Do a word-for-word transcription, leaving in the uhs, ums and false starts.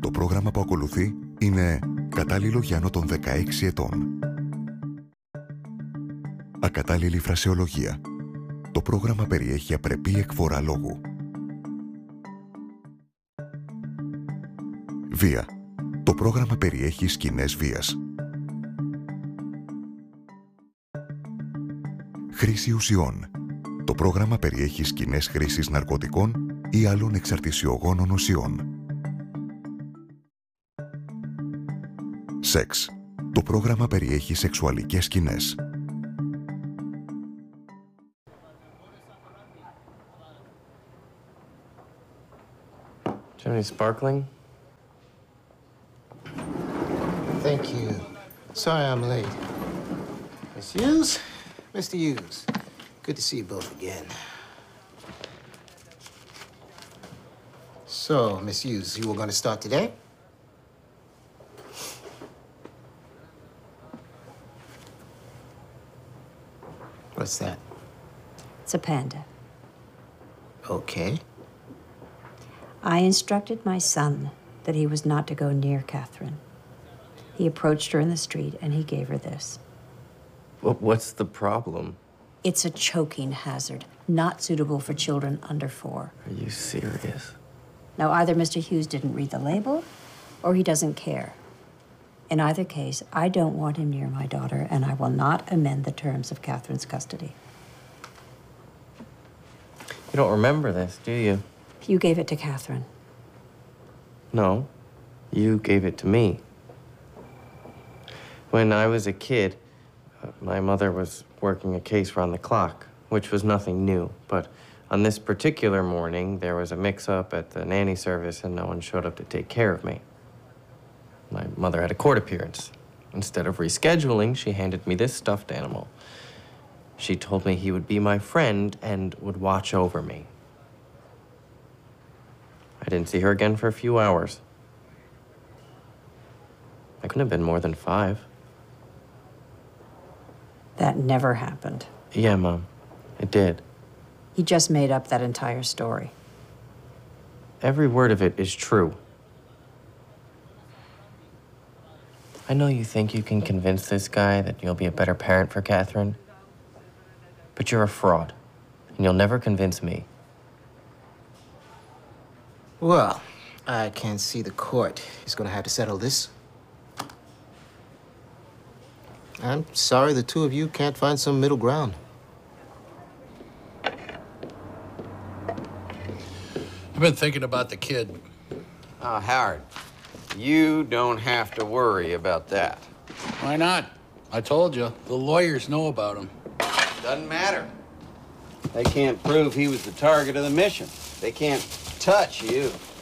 Το πρόγραμμα που ακολουθεί είναι κατάλληλο για άνω των δεκαέξι ετών. Ακατάλληλη φρασεολογία. Το πρόγραμμα περιέχει απρεπή εκφορά λόγου. Βία. Το πρόγραμμα περιέχει σκηνές βίας. Χρήση ουσιών. Το πρόγραμμα περιέχει σκηνές χρήσης ναρκωτικών ή άλλων εξαρτησιογόνων ουσιών. Σεξ. Το πρόγραμμα περιέχει σεξουαλικές σκηνές. Any sparkling? Thank you. Sorry I'm late. Miss Hughes, Mister Hughes, good to see you both again. So, Miss Hughes, you were going to start today? What's that? It's a panda. Okay. I instructed my son that he was not to go near Catherine. He approached her in the street and he gave her this. Well, what's the problem? It's a choking hazard, not suitable for children under four. Are you serious? Now, either Mister Hughes didn't read the label or he doesn't care. In either case, I don't want him near my daughter, and I will not amend the terms of Catherine's custody. You don't remember this, do you? You gave it to Catherine. No, you gave it to me. When I was a kid, uh, my mother was working a case round the clock, which was nothing new. But on this particular morning, there was a mix-up at the nanny service and no one showed up to take care of me. My mother had a court appearance. Instead of rescheduling, she handed me this stuffed animal. She told me he would be my friend and would watch over me. I didn't see her again for a few hours. I couldn't have been more than five. That never happened. Yeah, Mom, it did. He just made up that entire story. Every word of it is true. I know you think you can convince this guy that you'll be a better parent for Catherine, but you're a fraud, and you'll never convince me. Well, I can't see the court is going to have to settle this. I'm sorry the two of you can't find some middle ground. I've been thinking about the kid. Oh, Howard, you don't have to worry about that. Why not? I told you, the lawyers know about him. Doesn't matter. They can't prove he was the target of the mission. They can't touch you.